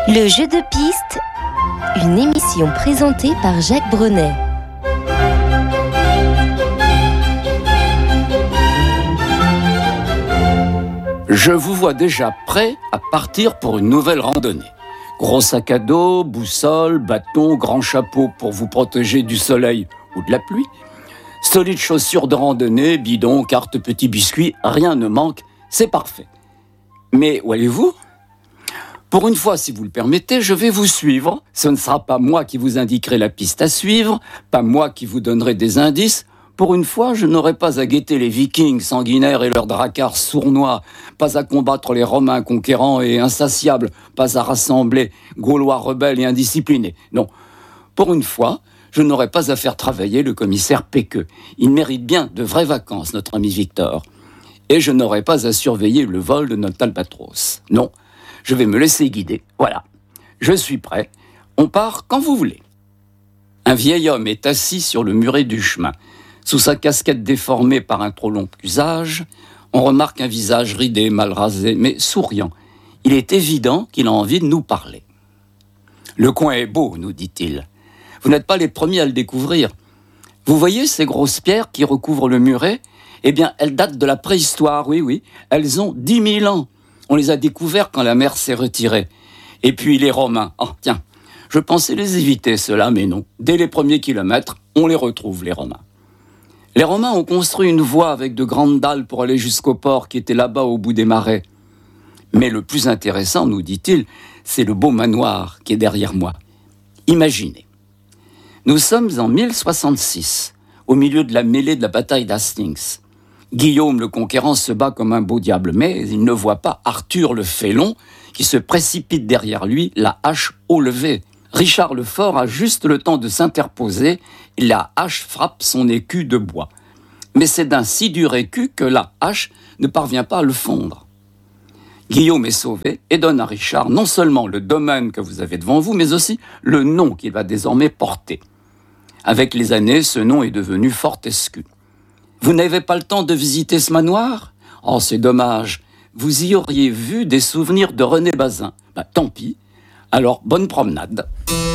Le jeu de piste, une émission présentée par Jacques Brunet. Je vous vois déjà prêt à partir pour une nouvelle randonnée. Gros sac à dos, boussole, bâton, grand chapeau pour vous protéger du soleil ou de la pluie. Solides chaussures de randonnée, bidon, carte, petits biscuits, rien ne manque, c'est parfait. Mais où allez-vous ? Pour une fois, si vous le permettez, je vais vous suivre. Ce ne sera pas moi qui vous indiquerai la piste à suivre, pas moi qui vous donnerai des indices. Pour une fois, je n'aurai pas à guetter les Vikings sanguinaires et leurs dracars sournois, pas à combattre les Romains conquérants et insatiables, pas à rassembler Gaulois rebelles et indisciplinés. Non, pour une fois, je n'aurai pas à faire travailler le commissaire Péqueux. Il mérite bien de vraies vacances, notre ami Victor. Et je n'aurai pas à surveiller le vol de notre albatros. Non, je vais me laisser guider. Voilà, je suis prêt. On part quand vous voulez. Un vieil homme est assis sur le muret du chemin. Sous sa casquette déformée par un trop long usage, on remarque un visage ridé, mal rasé, mais souriant. Il est évident qu'il a envie de nous parler. « Le coin est beau, nous dit-il. Vous n'êtes pas les premiers à le découvrir. Vous voyez ces grosses pierres qui recouvrent le muret ? Eh bien, elles datent de la préhistoire, oui. Elles ont 10 000 ans. On les a découvertes quand la mer s'est retirée. Et puis les Romains. Oh, tiens, je pensais les éviter, ceux-là, mais non. Dès les premiers kilomètres, on les retrouve, les Romains. Les Romains ont construit une voie avec de grandes dalles pour aller jusqu'au port qui était là-bas au bout des marais. Mais le plus intéressant, nous dit-il, c'est le beau manoir qui est derrière moi. Imaginez. Nous sommes en 1066, au milieu de la mêlée de la bataille d'Hastings. Guillaume le Conquérant se bat comme un beau diable, mais il ne voit pas Arthur le Félon qui se précipite derrière lui, la hache haut levée. Richard le Fort a juste le temps de s'interposer et la hache frappe son écu de bois. Mais c'est d'un si dur écu que la hache ne parvient pas à le fondre. Guillaume est sauvé et donne à Richard non seulement le domaine que vous avez devant vous, mais aussi le nom qu'il va désormais porter. Avec les années, ce nom est devenu Fortescue. Vous n'avez pas le temps de visiter ce manoir ? Oh, c'est dommage. Vous y auriez vu des souvenirs de René Bazin. Tant pis. Alors, bonne promenade.